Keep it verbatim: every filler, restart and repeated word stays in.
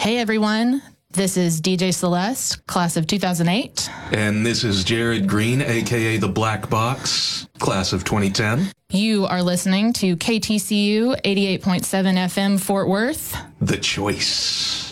Hey, everyone. This is D J Celeste, class of two thousand eight. And this is Jared Green, a k a. The Black Box, class of twenty ten. You are listening to K T C U eighty-eight point seven F M Fort Worth. The Choice.